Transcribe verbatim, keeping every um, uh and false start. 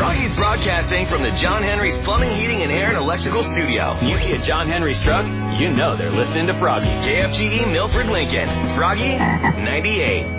Froggy's broadcasting from the John Henry's Plumbing, Heating, and Air and Electrical Studio. You see a John Henry's truck, you know they're listening to Froggy. K F G E Milford, Lincoln. Froggy ninety-eight.